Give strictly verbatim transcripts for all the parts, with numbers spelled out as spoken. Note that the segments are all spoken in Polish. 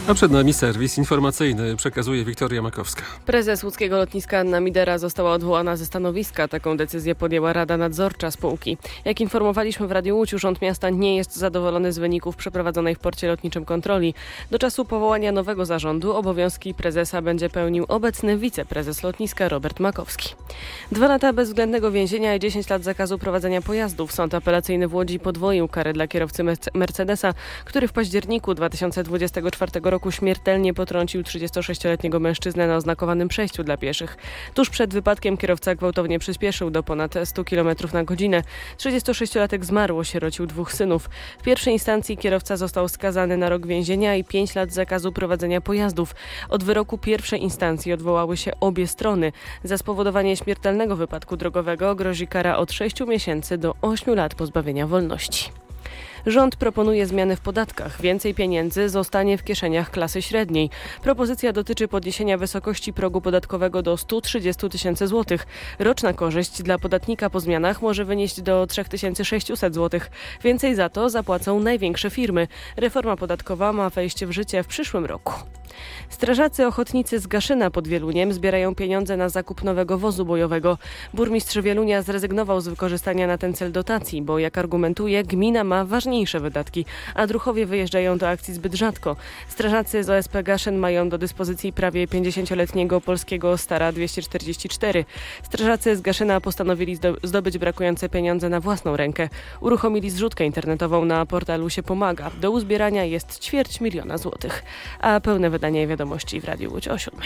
A przed nami serwis informacyjny, przekazuje Wiktoria Makowska. Prezes łódzkiego lotniska Anna Midera została odwołana ze stanowiska. Taką decyzję podjęła Rada Nadzorcza spółki. Jak informowaliśmy w Radiu Łódź, Urząd Miasta nie jest zadowolony z wyników przeprowadzonej w porcie lotniczym kontroli. Do czasu powołania nowego zarządu obowiązki prezesa będzie pełnił obecny wiceprezes lotniska Robert Makowski. Dwa lata bezwzględnego więzienia i dziesięć lat zakazu prowadzenia pojazdów. Sąd apelacyjny w Łodzi podwoił karę dla kierowcy Mercedesa, który w październiku dwa tysiące dwudziestego czwartego roku śmiertelnie potrącił trzydziestosześcioletniego mężczyznę na oznakowanym przejściu dla pieszych. Tuż przed wypadkiem kierowca gwałtownie przyspieszył do ponad stu kilometrów na godzinę. trzydziestosześciolatek zmarł, osierocił dwóch synów. W pierwszej instancji kierowca został skazany na rok więzienia i pięć lat zakazu prowadzenia pojazdów. Od wyroku pierwszej instancji odwołały się obie strony. Za spowodowanie śmiertelnego wypadku drogowego grozi kara od sześciu miesięcy do ośmiu lat pozbawienia wolności. Rząd proponuje zmiany w podatkach. Więcej pieniędzy zostanie w kieszeniach klasy średniej. Propozycja dotyczy podniesienia wysokości progu podatkowego do stu trzydziestu tysięcy złotych. Roczna korzyść dla podatnika po zmianach może wynieść do trzy tysiące sześćset złotych. Więcej za to zapłacą największe firmy. Reforma podatkowa ma wejść w życie w przyszłym roku. Strażacy ochotnicy z Gaszyna pod Wieluniem zbierają pieniądze na zakup nowego wozu bojowego. Burmistrz Wielunia zrezygnował z wykorzystania na ten cel dotacji, bo jak argumentuje, gmina ma ważniejsze wydatki, a druhowie wyjeżdżają do akcji zbyt rzadko. Strażacy z O S P Gaszyn mają do dyspozycji prawie pięćdziesięcioletniego polskiego Stara dwieście czterdzieści cztery. Strażacy z Gaszyna postanowili zdobyć brakujące pieniądze na własną rękę. Uruchomili zrzutkę internetową na portalu Się Pomaga. Do uzbierania jest ćwierć miliona złotych. A pełne wydanie wiadomości w Radiu Łódź o siódmej.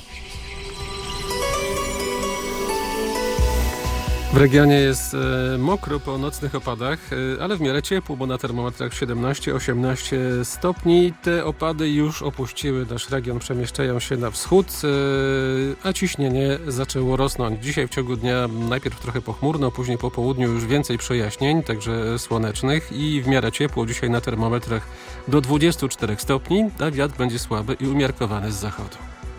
W regionie jest e, mokro po nocnych opadach, e, ale w miarę ciepło, bo na termometrach siedemnaście osiemnaście stopni. Te opady już opuściły nasz region, przemieszczają się na wschód, e, a ciśnienie zaczęło rosnąć. Dzisiaj w ciągu dnia najpierw trochę pochmurno, później po południu już więcej przejaśnień, także słonecznych i w miarę ciepło. Dzisiaj na termometrach do dwudziestu czterech stopni, a wiatr będzie słaby i umiarkowany z zachodu.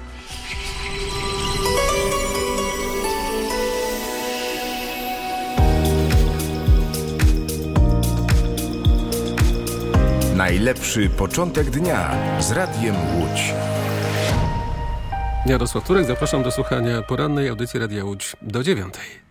Najlepszy początek dnia z Radiem Łódź. Jarosław Turek, zapraszam do słuchania porannej audycji Radia Łódź do dziewiątej.